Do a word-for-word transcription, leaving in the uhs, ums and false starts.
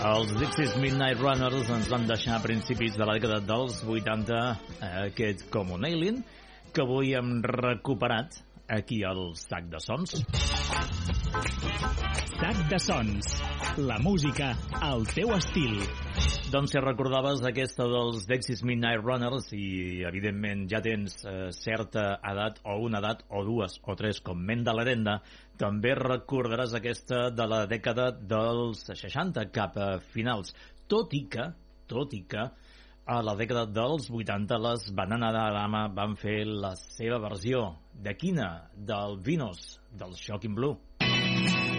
Els Dixie's Midnight Runners ens van deixar a principis de la dècada dels vuitanta aquest Common Alien, que avui hem recuperat aquí al Sac de Sons. Sac de Sons, la música al teu estil. Doncs si recordaves aquesta dels Dixie's Midnight Runners i evidentment ja tens eh, certa edat o una edat o dues o tres com ment de l'herenda, també recordaràs aquesta de la dècada dels seixanta cap a finals, tot i que, tot i que a la dècada dels vuitanta les Bananarama van fer la seva versió. De quina? Del Venus, del Shocking Blue.